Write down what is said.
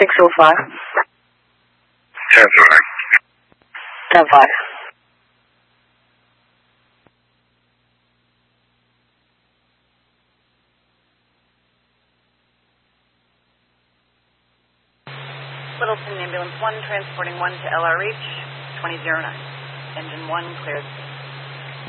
605. 10-5. 10-5. Littleton Ambulance 1 transporting 1 to LR Reach, 2009. Engine 1 cleared.